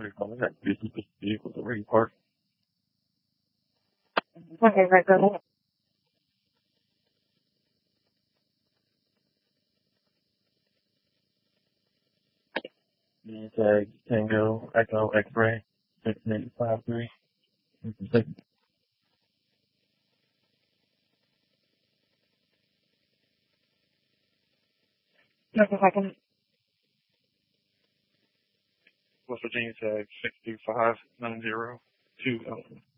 What do you call that? Business vehicles already parked. Okay, right, go ahead. Tag Tango Echo X-Ray 6853. Just a second. West Virginia tag 62590 2